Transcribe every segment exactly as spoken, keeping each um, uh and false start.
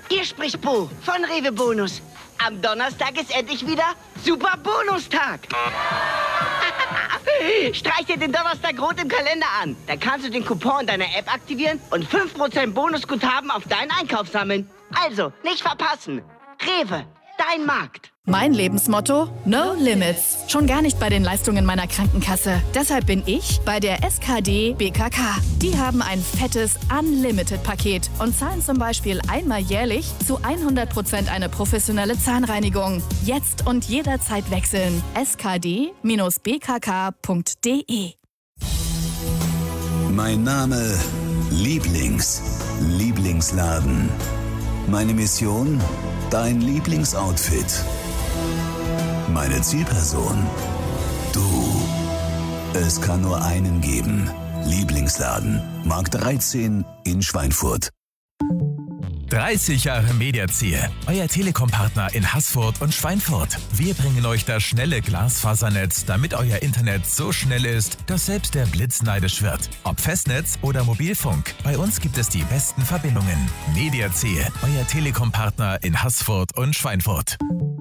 Hier spricht Bo von Rewe Bonus. Am Donnerstag ist endlich wieder Super Bonustag. Streich dir den Donnerstag rot im Kalender an. Da kannst du den Coupon deiner App aktivieren und fünf Prozent Bonusguthaben auf deinen Einkauf sammeln. Also, nicht verpassen. Rewe, dein Markt. Mein Lebensmotto? No Limits. Schon gar nicht bei den Leistungen meiner Krankenkasse. Deshalb bin ich bei der S K D B K K. Die haben ein fettes Unlimited-Paket und zahlen zum Beispiel einmal jährlich zu hundert Prozent eine professionelle Zahnreinigung. Jetzt und jederzeit wechseln. S K D B K K punkt D E. Mein Name Lieblings. Lieblingsladen. Meine Mission? Dein Lieblingsoutfit. Meine Zielperson? Du. Es kann nur einen geben. Lieblingsladen. Markt dreizehn in Schweinfurt. dreißig Jahre Mediaziel. Euer Telekom-Partner in Haßfurt und Schweinfurt. Wir bringen euch das schnelle Glasfasernetz, damit euer Internet so schnell ist, dass selbst der Blitz neidisch wird. Ob Festnetz oder Mobilfunk, bei uns gibt es die besten Verbindungen. Mediaziel. Euer Telekom-Partner in Haßfurt und Schweinfurt.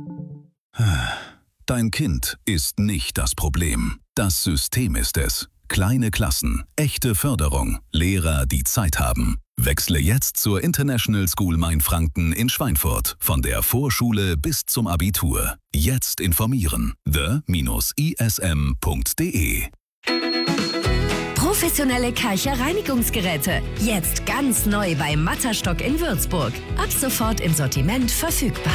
Dein Kind ist nicht das Problem. Das System ist es. Kleine Klassen, echte Förderung, Lehrer, die Zeit haben. Wechsle jetzt zur International School Mainfranken in Schweinfurt. Von der Vorschule bis zum Abitur. Jetzt informieren. the I S M punkt D E. Professionelle Karcher Reinigungsgeräte. Jetzt ganz neu bei Matterstock in Würzburg. Ab sofort im Sortiment verfügbar.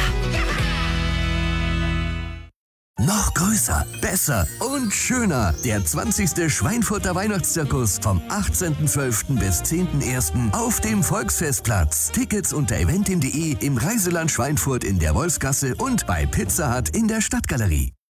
Noch größer, besser und schöner. Der zwanzigste Schweinfurter Weihnachtszirkus vom achtzehnten zwölften bis zehnten ersten auf dem Volksfestplatz. Tickets unter eventim punkt de, im Reiseland Schweinfurt in der Wolfsgasse und bei Pizza Hut in der Stadtgalerie.